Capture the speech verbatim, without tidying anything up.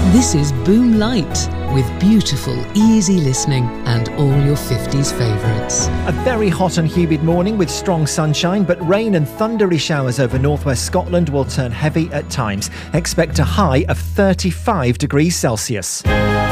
This is Boom Light, with beautiful, easy listening and all your fifties favourites. A very hot and humid morning with strong sunshine, but rain and thundery showers over northwest Scotland will turn heavy at times. Expect a high of thirty-five degrees Celsius.